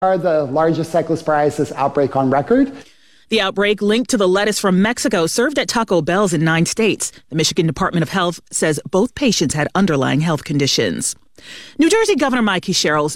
are the largest cyclosporiasis outbreak on record. The outbreak linked to the lettuce from Mexico served at Taco Bell's in 9 states. The Michigan Department of Health says both patients had underlying health conditions. New Jersey Governor Mikey Sherrill